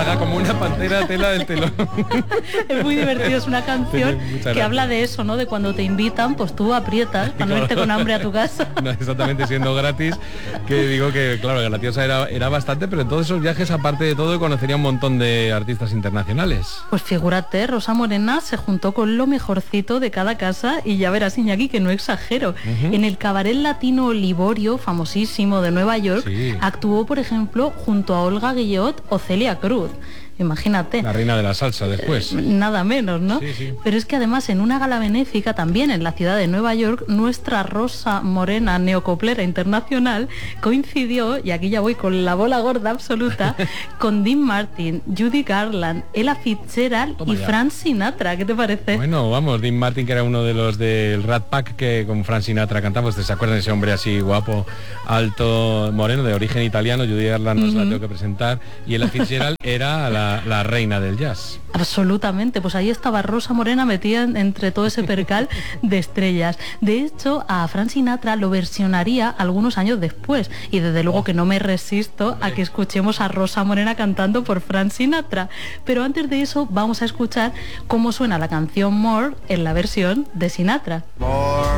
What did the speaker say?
haga como una pantera tela del telón. Es muy divertido, es una canción que habla de eso, ¿no? De cuando te invitan, pues tú aprietas para no irte con hambre a tu casa. No, exactamente, siendo gratis, que digo que, claro, graciosa era bastante, pero en todos esos viajes, aparte de todo, conocería un montón de artistas internacionales. Pues figúrate, Rosa Morena se juntó con lo mejorcito de cada casa y ya verás, Iñaki, que no exagero. En el cabaret latino Liborio, famosísimo de Nueva York, actuó, por ejemplo, junto a Olga Guillot o Celia Cruz. Imagínate. La reina de la salsa después. Nada menos, ¿no? Sí. Pero es que además en una gala benéfica también en la ciudad de Nueva York, nuestra Rosa Morena neocoplera internacional coincidió, y aquí ya voy con la bola gorda absoluta, con Dean Martin, Judy Garland, Ella Fitzgerald y Frank Sinatra. ¿Qué te parece? Bueno, vamos, Dean Martin, que era uno de los del Rat Pack que con Frank Sinatra cantaba. ¿Se acuerdan de ese hombre así guapo, alto, moreno, de origen italiano? Judy Garland nos la tengo que presentar. Y Ella Fitzgerald era la reina del jazz. Absolutamente, pues ahí estaba Rosa Morena metida entre todo ese percal de estrellas. De hecho, a Frank Sinatra lo versionaría algunos años después, y desde luego que no me resisto a que escuchemos a Rosa Morena cantando por Frank Sinatra. Pero antes de eso vamos a escuchar cómo suena la canción More en la versión de Sinatra.